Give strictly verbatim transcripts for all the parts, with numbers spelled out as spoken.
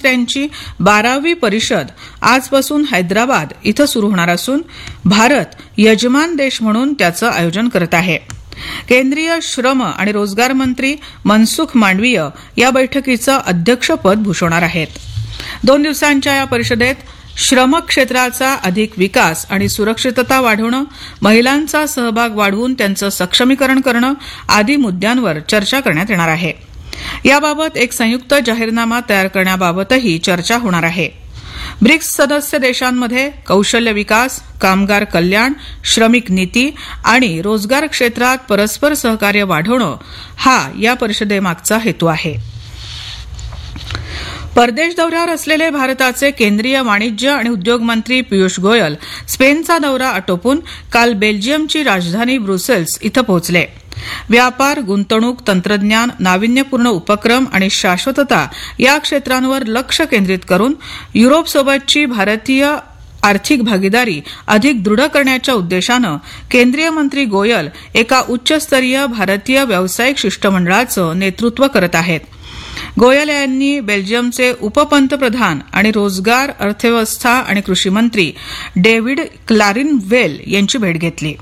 प्रधानमंत्र्यांची बारावी परिषद आजपासून हैदराबाद इथं सुरू होणार असून भारत यजमान देश म्हणून त्याचं आयोजन करत आहे. केंद्रीय श्रम आणि रोजगार मंत्री मनसुख मांडवीय या बैठकीचं अध्यक्षपद भूषवणार आहेत. दोन दिवसांच्या या परिषदेत श्रम क्षेत्राचा अधिक विकास आणि सुरक्षितता वाढवणं, महिलांचा सहभाग वाढवून त्यांचं सक्षमीकरण करणं आदी मुद्द्यांवर चर्चा करण्यात येणार आहे. याबाबत एक संयुक्त जाहीरनामा तयार करण्याबाबतही चर्चा होणार आहे. ब्रिक्स सदस्य देशांमध्ये कौशल्य विकास, कामगार कल्याण, श्रमिक नीती आणि रोजगार क्षेत्रात परस्पर सहकार्य वाढवणं हा या परिषदेमागचा हेतू आहे. परदेश दौऱ्यावर असलेले भारताचे केंद्रीय वाणिज्य आणि उद्योग मंत्री पियुष गोयल स्पेनचा दौरा आटोपून काल बेल्जियमची राजधानी ब्रुसेल्स इथं पोहोचले. व्यापार, गुंतवणूक, तंत्रज्ञान, नाविन्यपूर्ण उपक्रम आणि शाश्वतता या क्षेत्रांवर लक्ष केंद्रित करून युरोपसोबतची भारतीय आर्थिक भागीदारी अधिक दृढ करण्याच्या उद्देशानं केंद्रीय मंत्री गोयल एका उच्चस्तरीय भारतीय व्यावसायिक शिष्टमंडळाचं नेतृत्व करत आहेत. गोयल यांनी बेल्जियमचे उपपंतप्रधान आणि रोजगार, अर्थव्यवस्था आणि कृषी मंत्री डेव्हिड क्लारिनव्हेल यांची भेट घेतली.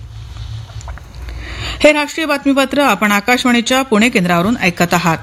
हे राष्ट्रीय बातमीपत्र आपण आकाशवाणीच्या पुणे केंद्रावरून ऐकत आहात.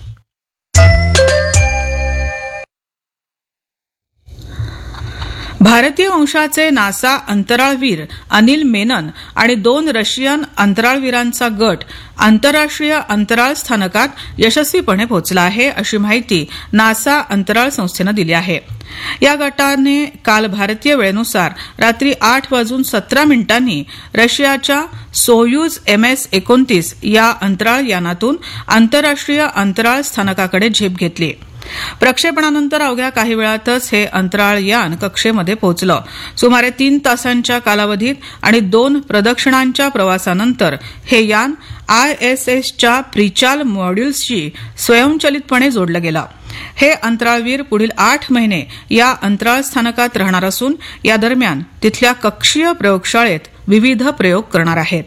भारतीय वंशाचे नासा अंतराळवीर अनिल मेनन आणि दोन रशियन अंतराळवीरांचा गट आंतरराष्ट्रीय अंतराळ स्थानकात यशस्वीपणे पोहोचला आहे, अशी माहिती नासा अंतराळ संस्थेनं दिली आहे. या गटाने काल भारतीय वेळेनुसार रात्री आठ वाजून सतरा मिनिटांनी रशियाच्या सोयूज एम एस एकोणतीस या अंतराळ यानातून आंतरराष्ट्रीय अंतराळ स्थानकाकडे झेप घेतली. प्रक्षेपणानंतर अवघ्या काही वेळातच हे अंतराळ यान कक्षेमध्ये पोहोचलं. सुमारे तीन तासांच्या कालावधीत आणि दोन प्रदक्षिणांच्या प्रवासानंतर हे यान आय एस एसच्या प्रिचाल मॉड्यूल्सशी स्वयंचलितपणे जोडलं गेलं. हे अंतराळवीर पुढील आठ महिने या अंतराळ स्थानकात राहणार असून या दरम्यान तिथल्या कक्षीय प्रयोगशाळेत विविध प्रयोग करणार आहेत.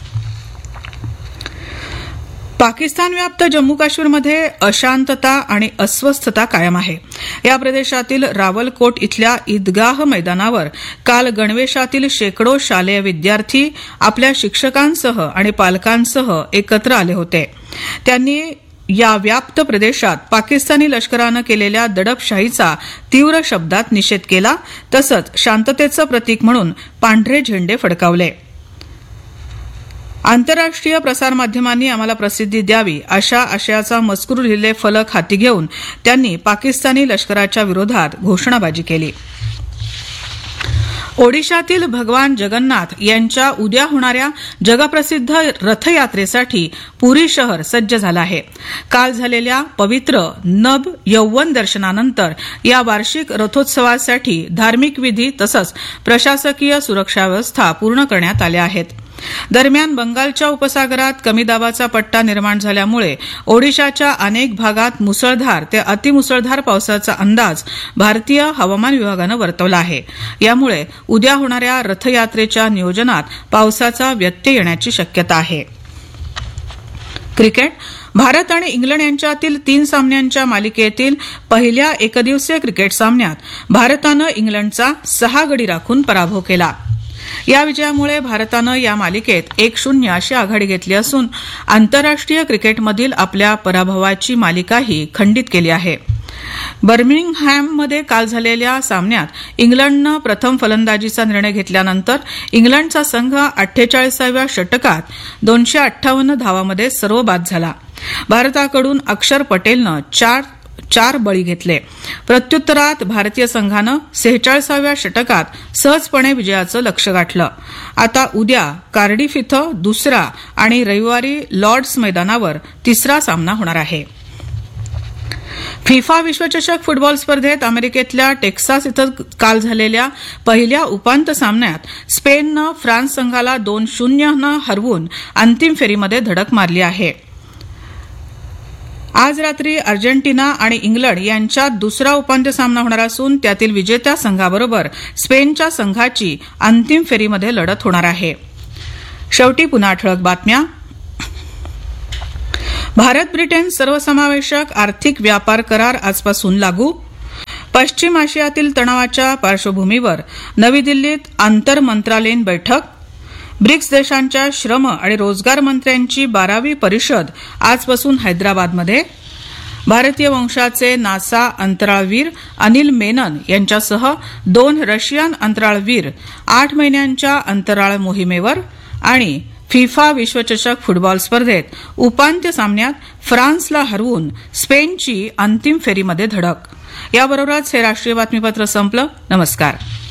पाकिस्तान व्याप्त जम्मू काश्मीरमध्ये अशांतता आणि अस्वस्थता कायम आहे. या प्रदेशातील रावलकोट इथल्या ईदगाह मैदानावर काल गणवेशातील शेकडो शालेय विद्यार्थी आपल्या शिक्षकांसह आणि पालकांसह एकत्र आले होते. त्यांनी या व्याप्त प्रदेशात पाकिस्तानी लष्करानं केलेल्या दडपशाहीचा तीव्र शब्दात निषेध केला. तसंच शांततेचं प्रतीक म्हणून पांढरे झेंडे फडकावले. आंतरराष्ट्रीय प्रसारमाध्यमांनी आम्हाला प्रसिद्धी द्यावी अशा आशयाचा मजकूर लिहिलेले फलक हाती घेऊन त्यांनी पाकिस्तानी लष्कराच्या विरोधात घोषणाबाजी केली. ओडिशातील भगवान जगन्नाथ यांच्या उद्या होणाऱ्या जगप्रसिद्ध रथयात्रेसाठी पुरी शहर सज्ज झालं आहे. काल झालेल्या पवित्र नभ यौवन दर्शनानंतर या वार्षिक रथोत्सवासाठी धार्मिक विधी तसंच प्रशासकीय सुरक्षा व्यवस्था पूर्ण करण्यात आल्या आहेत. दरम्यान बंगालच्या उपसागरात कमी दाबाचा पट्टा निर्माण झाल्यामुळे ओडिशाच्या अनेक भागात मुसळधार ते अतिमुसळधार पावसाचा अंदाज भारतीय हवामान विभागानं वर्तवला आहे. यामुळे उद्या होणाऱ्या रथयात्रेच्या नियोजनात पावसाचा व्यत्यय येण्याची शक्यता आहे. क्रिकेट. भारत आणि इंग्लंड यांच्यातील तीन सामन्यांच्या मालिकेतील पहिल्या एकदिवसीय क्रिकेट सामन्यात भारतानं इंग्लंडचा सहा गडी राखून पराभव केला. या विजयामुळे भारतानं या मालिकेत एक शून्य अशी आघाडी घेतली असून आंतरराष्ट्रीय क्रिकेटमधील आपल्या पराभवाची मालिकाही खंडित केली आहे. बर्मिंगहॅममध्ये काल झालेल्या सामन्यात इंग्लंडनं प्रथम फलंदाजीचा निर्णय घेतल्यानंतर इंग्लंडचा संघ अठ्ठेचाळीसाव्या षटकात दोनशे अठ्ठावन्न धावांमध्ये सर्वबाद झाला. भारताकडून अक्षर पटेलनं चार चार बळी घेतले. प्रत्युत्तरात भारतीय संघानं सेहेचाळीसाव्या षटकात सहजपणे विजयाचं लक्ष्य गाठलं. आता उद्या कार्डिफ इथं दुसरा आणि रविवारी लॉर्ड्स मैदानावर तिसरा सामना होणार आहे. फिफा विश्वचषक फुटबॉल स्पर्धेत अमेरिकेतल्या टेक्सास इथं काल झालेल्या पहिल्या उपांत्य सामन्यात स्पेननं फ्रान्स संघाला दोन शून्यनं हरवून अंतिम फेरीमध्ये धडक मारली आहे. आज रात्री अर्जेंटिना आणि इंग्लंड यांच्यात दुसरा उपांत्य सामना होणार असून त्यातील विजेत्या संघाबरोबर स्पेनच्या संघाची अंतिम फेरीमध्ये लढत होणार आहे. शेवटी पुन्हा ठळक बातम्या. भारत ब्रिटन सर्वसमावेशक आर्थिक व्यापार करार आजपासून लागू. पश्चिम आशियातील तणावाच्या पार्श्वभूमीवर नवी दिल्लीत आंतर मंत्रालयीन बैठक. ब्रिक्स देशांच्या श्रम आणि रोजगार मंत्र्यांची बारावी परिषद आजपासून हैदराबादमध्ये. भारतीय वंशाचे नासा अंतराळवीर अनिल मेनन यांच्यासह दोन रशियन अंतराळवीर आठ महिन्यांच्या अंतराळ मोहिमेवर. आणि फिफा विश्वचषक फुटबॉल स्पर्धेत उपांत्य सामन्यात फ्रान्सला हरवून स्पेनची अंतिम फेरीमध्ये धडक. याबरोबरच हे राष्ट्रीय बातमीपत्र संपलं. नमस्कार.